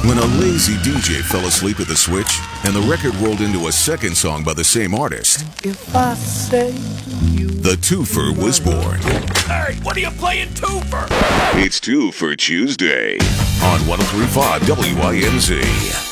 When a lazy DJ fell asleep at the switch and the record rolled into a second song by the same artist, If I say you the twofer was born. Hey, what are you playing twofer? It's Two for Tuesday on 103.5 WINZ.